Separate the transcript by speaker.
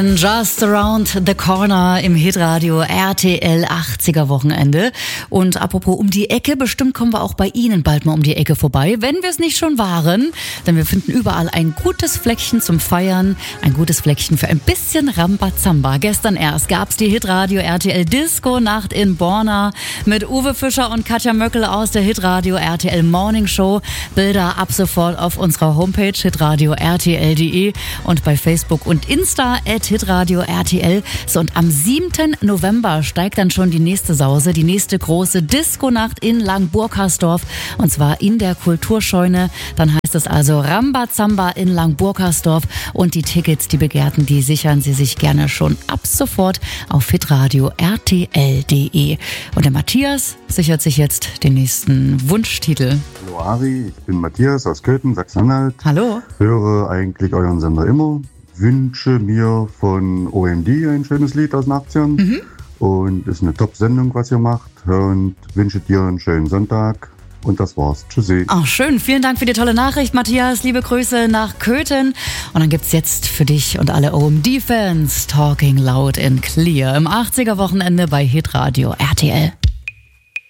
Speaker 1: Just Around the Corner im Hitradio RTL 80er Wochenende. Und apropos um die Ecke, bestimmt kommen wir auch bei Ihnen bald mal um die Ecke vorbei, wenn wir es nicht schon waren. Denn wir finden überall ein gutes Fleckchen zum Feiern, ein gutes Fleckchen für ein bisschen Rambazamba. Gestern erst gab's die Hitradio RTL Disco Nacht in Borna mit Uwe Fischer und Katja Möckel aus der Hitradio RTL Morning Show. Bilder ab sofort auf unserer Homepage hitradio rtl.de und bei Facebook und Insta @hitradio RTL. So, und am 7. November steigt dann schon die nächste Sause, die nächste große Disco-Nacht in Langburkersdorf, und zwar in der Kulturscheune. Dann heißt es also Rambazamba in Langburkersdorf, und die Tickets, die begehrten, die sichern Sie sich gerne schon ab sofort auf hitradio rtl.de. Und der Matthias sichert sich jetzt den nächsten Wunschtitel.
Speaker 2: Hallo Ari, ich bin Matthias aus Köthen, Sachsen-Anhalt.
Speaker 1: Hallo.
Speaker 2: Höre eigentlich euren Sender immer. Wünsche mir von OMD ein schönes Lied aus den 80ern. Und ist eine Top-Sendung, was ihr macht. Und wünsche dir einen schönen Sonntag. Und das war's. Tschüssi.
Speaker 1: Ach, schön. Vielen Dank für die tolle Nachricht, Matthias. Liebe Grüße nach Köthen. Und dann gibt's jetzt für dich und alle OMD-Fans Talking Loud and Clear im 80er Wochenende bei Hitradio RTL.